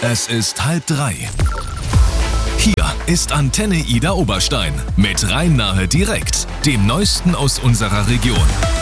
Es ist 2:30. Hier ist Antenne Ida Oberstein mit Rhein-Nahe direkt, dem Neuesten aus unserer Region.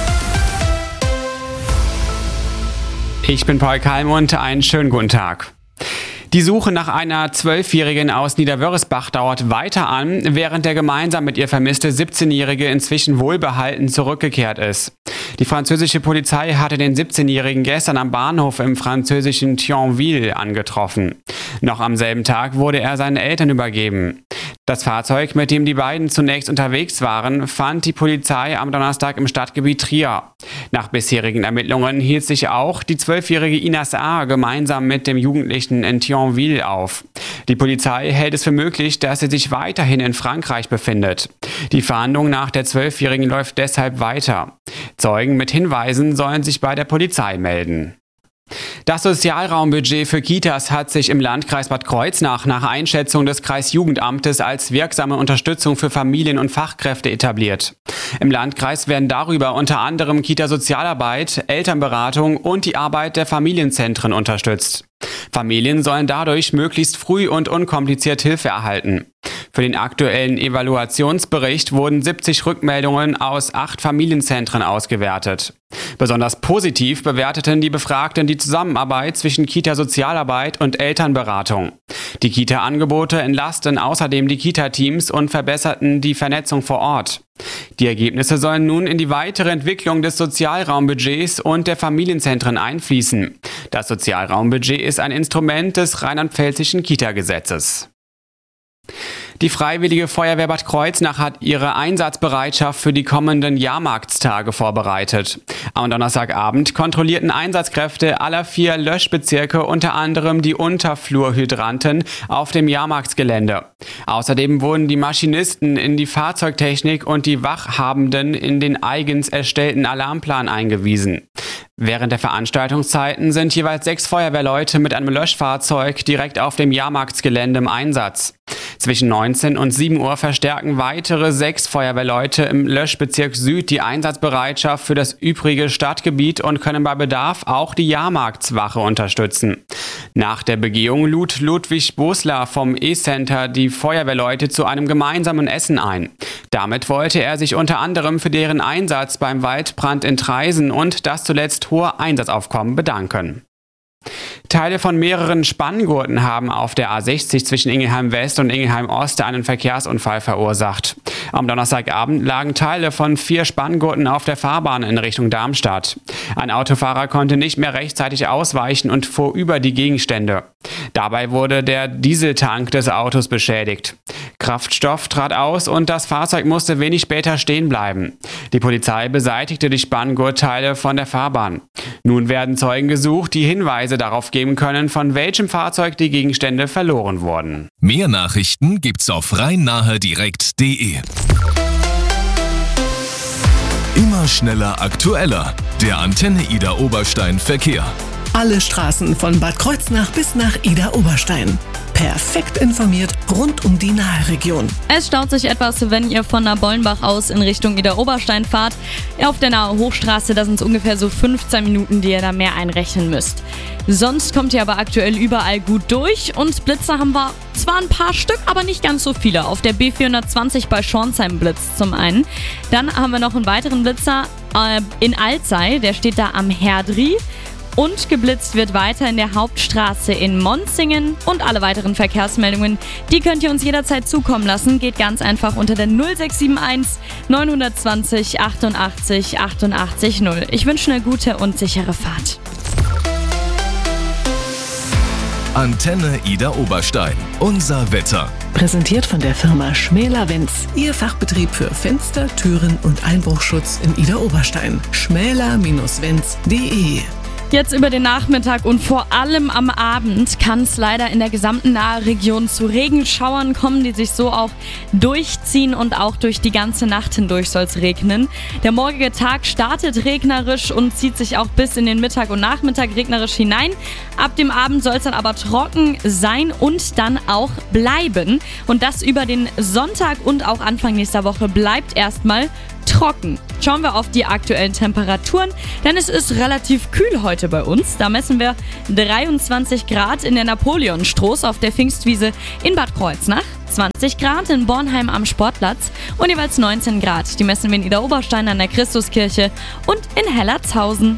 Ich bin Paul Kalmund, einen schönen guten Tag. Die Suche nach einer 12-Jährigen aus Niederwörisbach dauert weiter an, während der gemeinsam mit ihr vermisste 17-Jährige inzwischen wohlbehalten zurückgekehrt ist. Die französische Polizei hatte den 17-Jährigen gestern am Bahnhof im französischen Thionville angetroffen. Noch am selben Tag wurde er seinen Eltern übergeben. Das Fahrzeug, mit dem die beiden zunächst unterwegs waren, fand die Polizei am Donnerstag im Stadtgebiet Trier. Nach bisherigen Ermittlungen hielt sich auch die 12-jährige Inas A. gemeinsam mit dem Jugendlichen in Thionville auf. Die Polizei hält es für möglich, dass sie sich weiterhin in Frankreich befindet. Die Fahndung nach der 12-jährigen läuft deshalb weiter. Zeugen mit Hinweisen sollen sich bei der Polizei melden. Das Sozialraumbudget für Kitas hat sich im Landkreis Bad Kreuznach nach Einschätzung des Kreisjugendamtes als wirksame Unterstützung für Familien und Fachkräfte etabliert. Im Landkreis werden darüber unter anderem Kita-Sozialarbeit, Elternberatung und die Arbeit der Familienzentren unterstützt. Familien sollen dadurch möglichst früh und unkompliziert Hilfe erhalten. Für den aktuellen Evaluationsbericht wurden 70 Rückmeldungen aus 8 Familienzentren ausgewertet. Besonders positiv bewerteten die Befragten die Zusammenarbeit zwischen Kita-Sozialarbeit und Elternberatung. Die Kita-Angebote entlasten außerdem die Kita-Teams und verbesserten die Vernetzung vor Ort. Die Ergebnisse sollen nun in die weitere Entwicklung des Sozialraumbudgets und der Familienzentren einfließen. Das Sozialraumbudget ist ein Instrument des rheinland-pfälzischen Kita-Gesetzes. Die Freiwillige Feuerwehr Bad Kreuznach hat ihre Einsatzbereitschaft für die kommenden Jahrmarktstage vorbereitet. Am Donnerstagabend kontrollierten Einsatzkräfte aller 4 Löschbezirke unter anderem die Unterflurhydranten auf dem Jahrmarktsgelände. Außerdem wurden die Maschinisten in die Fahrzeugtechnik und die Wachhabenden in den eigens erstellten Alarmplan eingewiesen. Während der Veranstaltungszeiten sind jeweils 6 Feuerwehrleute mit einem Löschfahrzeug direkt auf dem Jahrmarktsgelände im Einsatz. Zwischen 19 und 7 Uhr verstärken weitere 6 Feuerwehrleute im Löschbezirk Süd die Einsatzbereitschaft für das übrige Stadtgebiet und können bei Bedarf auch die Jahrmarktswache unterstützen. Nach der Begehung lud Ludwig Bosler vom E-Center die Feuerwehrleute zu einem gemeinsamen Essen ein. Damit wollte er sich unter anderem für deren Einsatz beim Waldbrand in Traisen und das zuletzt hohe Einsatzaufkommen bedanken. Teile von mehreren Spanngurten haben auf der A60 zwischen Ingelheim West und Ingelheim Ost einen Verkehrsunfall verursacht. Am Donnerstagabend lagen Teile von 4 Spanngurten auf der Fahrbahn in Richtung Darmstadt. Ein Autofahrer konnte nicht mehr rechtzeitig ausweichen und fuhr über die Gegenstände. Dabei wurde der Dieseltank des Autos beschädigt. Kraftstoff trat aus und das Fahrzeug musste wenig später stehen bleiben. Die Polizei beseitigte die Spanngurtteile von der Fahrbahn. Nun werden Zeugen gesucht, die Hinweise darauf geben können, von welchem Fahrzeug die Gegenstände verloren wurden. Mehr Nachrichten gibt's auf rhein-nahe-direkt.de. Immer schneller, aktueller. Der Antenne Ida Oberstein Verkehr. Alle Straßen von Bad Kreuznach bis nach Ida Oberstein. Perfekt informiert rund um die Nahe-Region. Es staut sich etwas, wenn ihr von Nabollenbach aus in Richtung Ida Oberstein fahrt. Auf der Nahe Hochstraße, da sind es ungefähr so 15 Minuten, die ihr da mehr einrechnen müsst. Sonst kommt ihr aber aktuell überall gut durch und Blitzer haben wir zwar ein paar Stück, aber nicht ganz so viele. Auf der B420 bei Schornsheim blitzt zum einen. Dann haben wir noch einen weiteren Blitzer in Alzey, der steht da am Herdri. Und geblitzt wird weiter in der Hauptstraße in Monzingen. Und alle weiteren Verkehrsmeldungen, die könnt ihr uns jederzeit zukommen lassen. Geht ganz einfach unter der 0671 920 88 88 0. Ich wünsche eine gute und sichere Fahrt. Antenne Ida Oberstein. Unser Wetter. Präsentiert von der Firma Schmäler-Wenz. Ihr Fachbetrieb für Fenster, Türen und Einbruchschutz in Ida Oberstein. schmäler-wenz.de. Jetzt über den Nachmittag und vor allem am Abend kann es leider in der gesamten Nahe-Region zu Regenschauern kommen, die sich so auch durchziehen und auch durch die ganze Nacht hindurch soll es regnen. Der morgige Tag startet regnerisch und zieht sich auch bis in den Mittag und Nachmittag regnerisch hinein. Ab dem Abend soll es dann aber trocken sein und dann auch bleiben. Und das über den Sonntag und auch Anfang nächster Woche bleibt erstmal trocken. schauen wir auf die aktuellen Temperaturen, denn es ist relativ kühl heute bei uns. Da messen wir 23 Grad in der Napoleonstroß auf der Pfingstwiese in Bad Kreuznach, 20 Grad in Bornheim am Sportplatz und jeweils 19 Grad. Die messen wir in Idar-Oberstein an der Christuskirche und in Hellertshausen.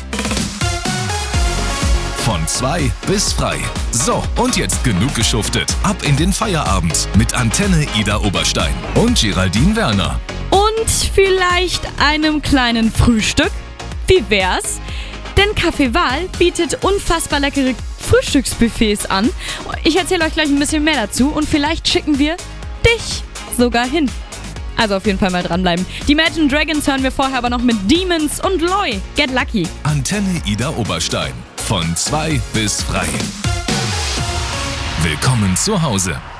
Von 2 bis frei. So, und jetzt genug geschuftet. Ab in den Feierabend mit Antenne Idar-Oberstein und Geraldine Werner. Und vielleicht einem kleinen Frühstück? Wie wär's? Denn Café Wahl bietet unfassbar leckere Frühstücksbuffets an. Ich erzähle euch gleich ein bisschen mehr dazu und vielleicht schicken wir dich sogar hin. Also auf jeden Fall mal dranbleiben. Die Imagine Dragons hören wir vorher aber noch mit Demons und Loy. Get Lucky. Antenne Idar-Oberstein. Von 2 bis frei. Willkommen zu Hause.